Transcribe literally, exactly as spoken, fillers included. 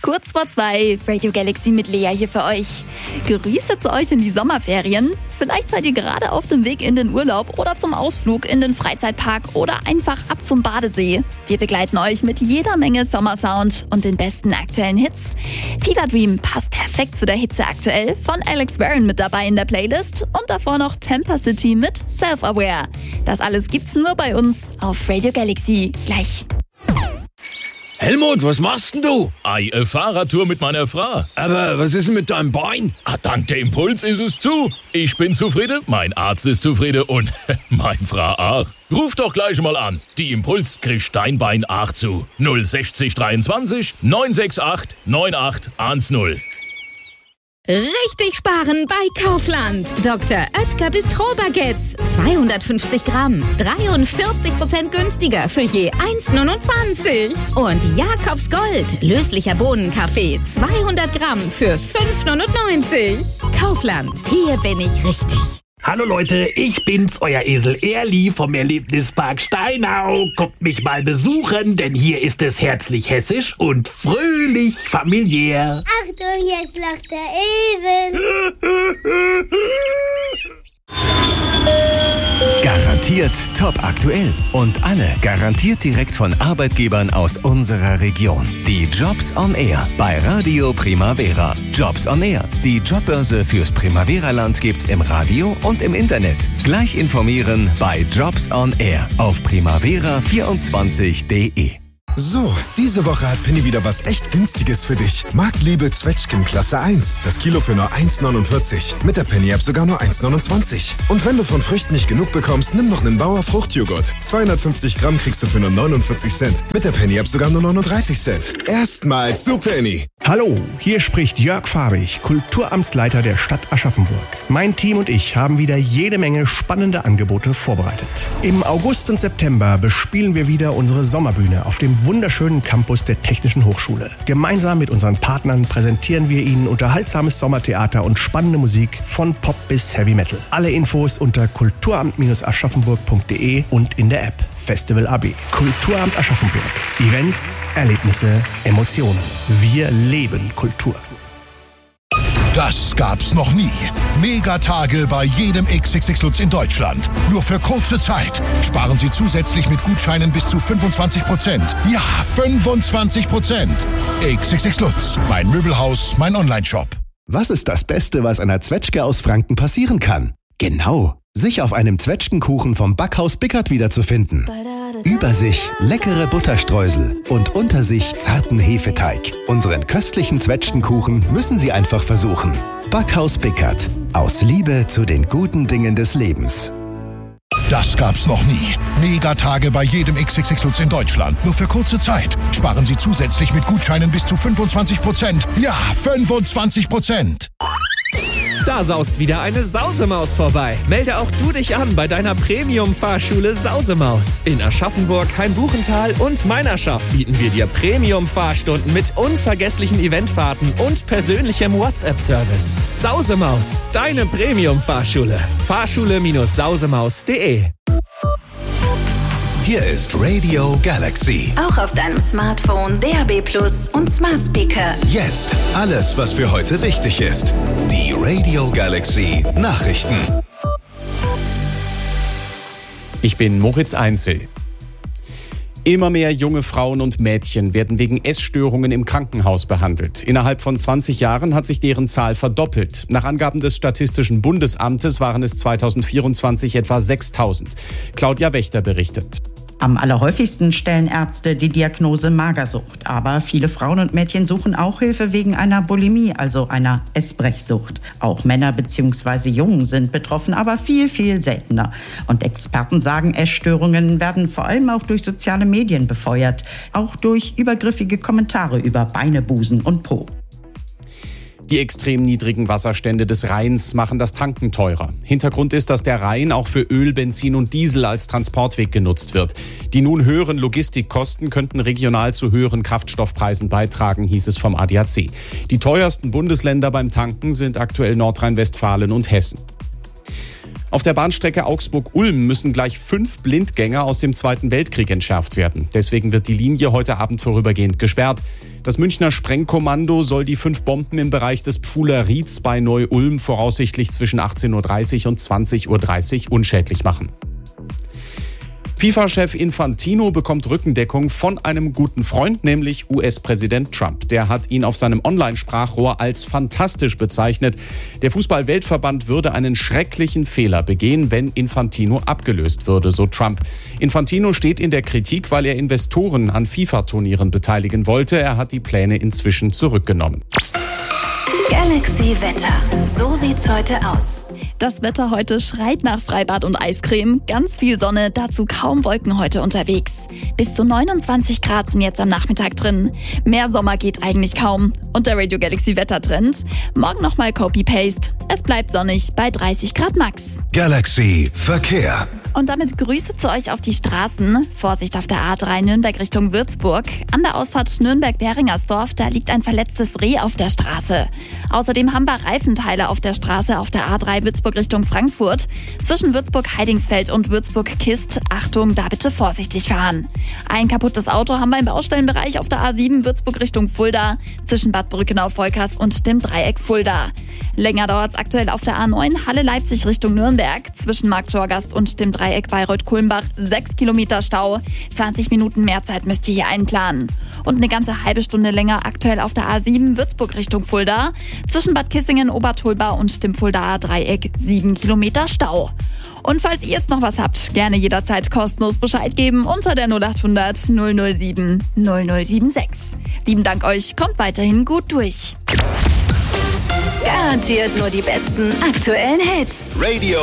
Kurz vor zwei, Radio Galaxy mit Lea hier für euch. Grüße zu euch in die Sommerferien. Vielleicht seid ihr gerade auf dem Weg in den Urlaub oder zum Ausflug in den Freizeitpark oder einfach ab zum Badesee. Wir begleiten euch mit jeder Menge Sommersound und den besten aktuellen Hits. Fever Dream passt perfekt zu der Hitze aktuell, von Alex Warren mit dabei in der Playlist und davor noch Tampa City mit Self-Aware. Das alles gibt's nur bei uns auf Radio Galaxy. Gleich. Helmut, was machst denn du? Ei, eine Fahrradtour mit meiner Frau. Aber was ist denn mit deinem Bein? Ah, dank der Impuls ist es zu. Ich bin zufrieden, mein Arzt ist zufrieden und meine Frau auch. Ruf doch gleich mal an. Die Impuls kriegt dein Bein auch zu. null sechzig dreiundzwanzig neun sechs acht neun acht eins null. Richtig sparen bei Kaufland. Doktor Oetker Bistro-Baguettes. zweihundertfünfzig Gramm. dreiundvierzig Prozent günstiger für je eins Komma neunundzwanzig. Und Jakobs Gold. Löslicher Bohnenkaffee. zweihundert Gramm für fünf Komma neunundneunzig. Kaufland. Hier bin ich richtig. Hallo Leute, ich bin's, euer Esel Erli vom Erlebnispark Steinau. Kommt mich mal besuchen, denn hier ist es herzlich hessisch und fröhlich familiär. Achtung, jetzt lacht der Esel. Garantiert top aktuell und alle garantiert direkt von Arbeitgebern aus unserer Region. Die Jobs on Air bei Radio Primavera. Jobs on Air. Die Jobbörse fürs Primavera-Land gibt's im Radio und im Internet. Gleich informieren bei Jobs on Air auf primavera vierundzwanzig punkt de. So, diese Woche hat Penny wieder was echt Günstiges für dich. Marktliebe Zwetschgen Klasse eins. Das Kilo für nur eins Komma neunundvierzig. Mit der Penny-App sogar nur eins Komma neunundzwanzig. Und wenn du von Früchten nicht genug bekommst, nimm noch einen Bauer Fruchtjoghurt. zweihundertfünfzig Gramm kriegst du für nur neunundvierzig Cent. Mit der Penny-App sogar nur neununddreißig Cent. Erstmals zu Penny. Hallo, hier spricht Jörg Fabich, Kulturamtsleiter der Stadt Aschaffenburg. Mein Team und ich haben wieder jede Menge spannende Angebote vorbereitet. Im August und September bespielen wir wieder unsere Sommerbühne auf dem wunderschönen Campus der Technischen Hochschule. Gemeinsam mit unseren Partnern präsentieren wir Ihnen unterhaltsames Sommertheater und spannende Musik von Pop bis Heavy Metal. Alle Infos unter kulturamt aschaffenburg punkt de und in der App Festival A B. Kulturamt Aschaffenburg. Events, Erlebnisse, Emotionen. Wir leben Kultur. Das gab's noch nie. Megatage bei jedem X X X Lutz in Deutschland. Nur für kurze Zeit. Sparen Sie zusätzlich mit Gutscheinen bis zu fünfundzwanzig Prozent. Ja, fünfundzwanzig Prozent. X X X Lutz. Mein Möbelhaus, mein Onlineshop. Was ist das Beste, was einer Zwetschge aus Franken passieren kann? Genau, sich auf einem Zwetschgenkuchen vom Backhaus Bickert wiederzufinden. Über sich leckere Butterstreusel und unter sich zarten Hefeteig. Unseren köstlichen Zwetschgenkuchen müssen Sie einfach versuchen. Backhaus Bickert. Aus Liebe zu den guten Dingen des Lebens. Das gab's noch nie. Megatage bei jedem X X X Lutz in Deutschland. Nur für kurze Zeit. Sparen Sie zusätzlich mit Gutscheinen bis zu fünfundzwanzig Prozent. Ja, fünfundzwanzig Prozent. Da saust wieder eine Sausemaus vorbei. Melde auch du dich an bei deiner Premium-Fahrschule Sausemaus. In Aschaffenburg, Hainbuchental und Meinerschaft bieten wir dir Premium-Fahrstunden mit unvergesslichen Eventfahrten und persönlichem WhatsApp-Service. Sausemaus, deine Premium-Fahrschule. Fahrschule Sausemaus punkt de. Hier ist Radio Galaxy. Auch auf deinem Smartphone, D A B Plus und Smart Speaker. Jetzt alles, was für heute wichtig ist. Die Radio Galaxy Nachrichten. Ich bin Moritz Einzel. Immer mehr junge Frauen und Mädchen werden wegen Essstörungen im Krankenhaus behandelt. Innerhalb von zwanzig Jahren hat sich deren Zahl verdoppelt. Nach Angaben des Statistischen Bundesamtes waren es zweitausendvierundzwanzig etwa sechstausend. Claudia Wächter berichtet. Am allerhäufigsten stellen Ärzte die Diagnose Magersucht. Aber viele Frauen und Mädchen suchen auch Hilfe wegen einer Bulimie, also einer Essbrechsucht. Auch Männer bzw. Jungen sind betroffen, aber viel, viel seltener. Und Experten sagen, Essstörungen werden vor allem auch durch soziale Medien befeuert. Auch durch übergriffige Kommentare über Beine, Busen und Po. Die extrem niedrigen Wasserstände des Rheins machen das Tanken teurer. Hintergrund ist, dass der Rhein auch für Öl, Benzin und Diesel als Transportweg genutzt wird. Die nun höheren Logistikkosten könnten regional zu höheren Kraftstoffpreisen beitragen, hieß es vom A D A C. Die teuersten Bundesländer beim Tanken sind aktuell Nordrhein-Westfalen und Hessen. Auf der Bahnstrecke Augsburg-Ulm müssen gleich fünf Blindgänger aus dem Zweiten Weltkrieg entschärft werden. Deswegen wird die Linie heute Abend vorübergehend gesperrt. Das Münchner Sprengkommando soll die fünf Bomben im Bereich des Pfuhler Rieds bei Neu-Ulm voraussichtlich zwischen achtzehn Uhr dreißig und zwanzig Uhr dreißig unschädlich machen. FIFA-Chef Infantino bekommt Rückendeckung von einem guten Freund, nämlich U S-Präsident Trump. Der hat ihn auf seinem Online-Sprachrohr als fantastisch bezeichnet. Der Fußball-Weltverband würde einen schrecklichen Fehler begehen, wenn Infantino abgelöst würde, so Trump. Infantino steht in der Kritik, weil er Investoren an FIFA-Turnieren beteiligen wollte. Er hat die Pläne inzwischen zurückgenommen. Galaxy Wetter. So sieht's heute aus. Das Wetter heute schreit nach Freibad und Eiscreme. Ganz viel Sonne, dazu kaum Wolken heute unterwegs. Bis zu neunundzwanzig Grad sind jetzt am Nachmittag drin. Mehr Sommer geht eigentlich kaum. Und der Radio Galaxy Wettertrend? Morgen nochmal Copy-Paste. Es bleibt sonnig bei dreißig Grad max. Galaxy Verkehr. Und damit Grüße zu euch auf die Straßen. Vorsicht auf der A drei Nürnberg Richtung Würzburg. An der Ausfahrt Nürnberg-Beringersdorf, da liegt ein verletztes Reh auf der Straße. Außerdem haben wir Reifenteile auf der Straße auf der A drei Würzburg Richtung Frankfurt. Zwischen Würzburg-Heidingsfeld und Würzburg-Kist. Achtung, da bitte vorsichtig fahren. Ein kaputtes Auto haben wir im Baustellenbereich auf der A sieben Würzburg Richtung Fulda. Zwischen Bad Brückenau-Volkers und dem Dreieck Fulda. Länger dauert es aktuell auf der A neun Halle-Leipzig Richtung Nürnberg. Zwischen Markt-Torgast und dem Dreieck Bayreuth-Kulmbach sechs Kilometer Stau. zwanzig Minuten mehr Zeit müsst ihr hier einplanen. Und eine ganze halbe Stunde länger aktuell auf der A sieben Würzburg Richtung Fulda. Zwischen Bad Kissingen, Obertolba und dem Fuldaer Dreieck sieben Kilometer Stau. Und falls ihr jetzt noch was habt, gerne jederzeit kostenlos Bescheid geben unter der null acht hundert null null sieben null null sieben sechs. Lieben Dank euch, kommt weiterhin gut durch. Garantiert nur die besten aktuellen Hits. Radio